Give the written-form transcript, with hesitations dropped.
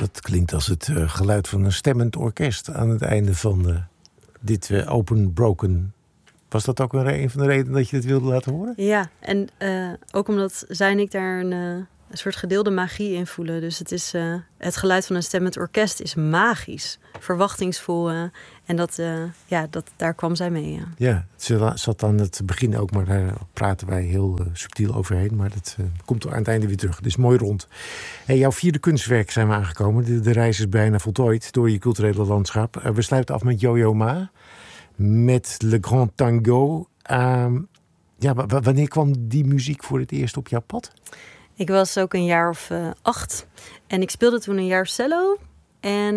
Dat klinkt als het geluid van een stemmend orkest aan het einde van dit Open Broken. Was dat ook een van de redenen dat je dit wilde laten horen? Ja, en ook omdat zij en ik daar een soort gedeelde magie in voelen. Dus het is het geluid van een stemmend orkest is magisch, verwachtingsvol. En daar kwam zij mee. Ja, ze zat aan het begin ook, maar daar praten wij heel subtiel overheen. Maar dat komt aan het einde weer terug. Het is mooi rond. Hey, jouw 4e kunstwerk zijn we aangekomen. De reis is bijna voltooid door je culturele landschap. We sluiten af met Yo-Yo Ma. Met Le Grand Tango. Wanneer kwam die muziek voor het eerst op jouw pad? Ik was ook een jaar of 8. En ik speelde toen een jaar cello. En